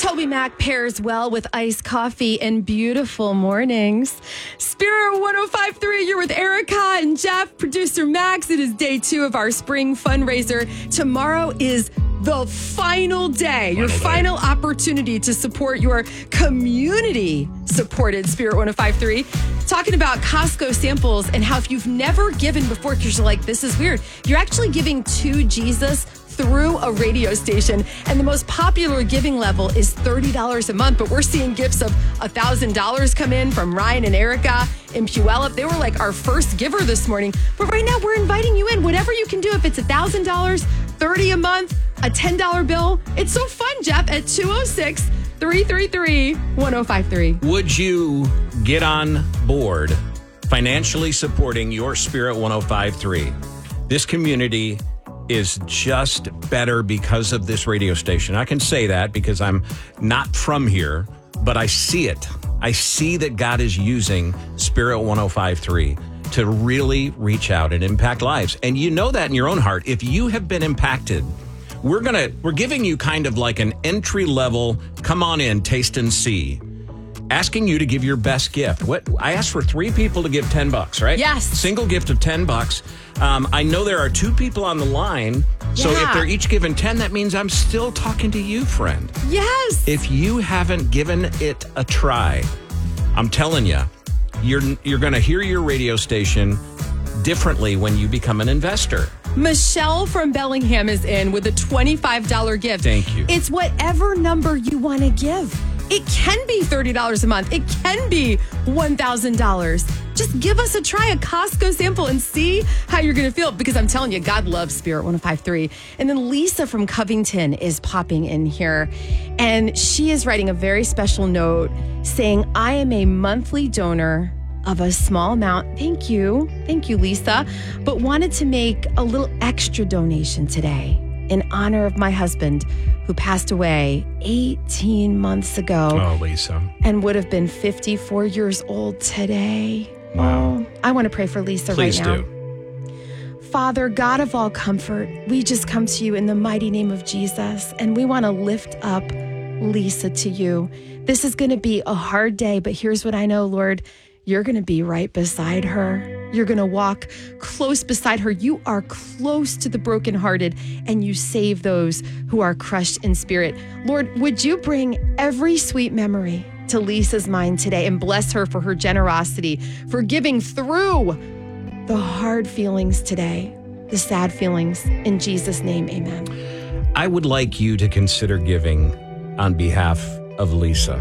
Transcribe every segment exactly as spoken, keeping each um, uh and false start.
Toby Mac pairs well with iced coffee and beautiful mornings. Spirit one oh five point three, you're with Erica and Jeff, producer Max. It is day two of our spring fundraiser. Tomorrow is the final day, your final, final opportunity to support your community-supported Spirit one oh five point three. Talking about Costco samples and how if you've never given before, because you're like, this is weird, you're actually giving to Jesus through a radio station. And the most popular giving level is thirty dollars a month. But we're seeing gifts of one thousand dollars come in from Ryan and Erica in Puyallup. They were like our first giver this morning. But right now, we're inviting you in. Whatever you can do, if it's one thousand dollars, thirty dollars a month, a ten dollars bill. It's so fun, Jeff, at two oh six, three three three, one oh five three. Would you get on board financially supporting your Spirit one oh five point three? This community is just better because of this radio station. I can say that because I'm not from here, but I see it. I see that God is using Spirit one oh five point three to really reach out and impact lives. And you know that in your own heart. If you have been impacted, we're gonna we're giving you kind of like an entry level, come on in, taste and see. Asking you to give your best gift. What I asked for three people to give ten bucks, right? Yes. Single gift of ten bucks. Um, I know there are two people on the line. So Yeah. if they're each given ten, that means I'm still talking to you, friend. Yes. If you haven't given it a try, I'm telling you, you're you're going to hear your radio station differently when you become an investor. Michelle from Bellingham is in with a twenty-five dollars gift. Thank you. It's whatever number you want to give. It can be thirty dollars a month. It can be one thousand dollars. Just give us a try, a Costco sample, and see how you're going to feel. Because I'm telling you, God loves Spirit one oh five point three. And then Lisa from Covington is popping in here. And she is writing a very special note saying, I am a monthly donor of a small amount. Thank you. Thank you, Lisa. But wanted to make a little extra donation today in honor of my husband who passed away eighteen months ago. Oh, Lisa. And would have been fifty-four years old today. Wow. Oh, I want to pray for Lisa Please right now. do. Father, God of all comfort, we just come to you in the mighty name of Jesus, and we want to lift up Lisa to you. This is going to be a hard day, but here's what I know, Lord. You're going to be right beside her. You're going to walk close beside her. You are close to the brokenhearted, and you save those who are crushed in spirit. Lord, would you bring every sweet memory to Lisa's mind today and bless her for her generosity, for giving through the hard feelings today, the sad feelings. In Jesus' name, amen. I would like you to consider giving on behalf of Lisa.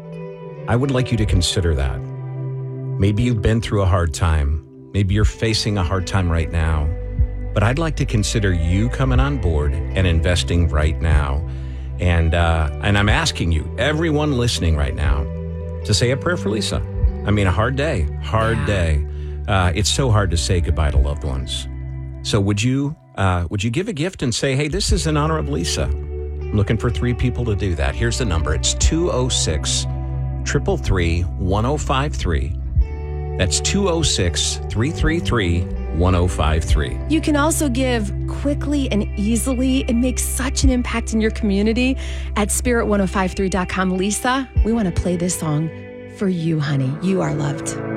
I would like you to consider that. Maybe you've been through a hard time. Maybe you're facing a hard time right now. But I'd like to consider you coming on board and investing right now. And uh, and I'm asking you, everyone listening right now, to say a prayer for Lisa. I mean, a hard day, hard Yeah. day. Uh, it's so hard to say goodbye to loved ones. So would you uh, would you give a gift and say, hey, this is in honor of Lisa? I'm looking for three people to do that. Here's the number. It's two oh six, three three three, one oh five three. That's two oh six, three three three, one oh five three. You can also give quickly and easily and make such an impact in your community at spirit one oh five three dot com. Lisa, we want to play this song for you, honey. You are loved.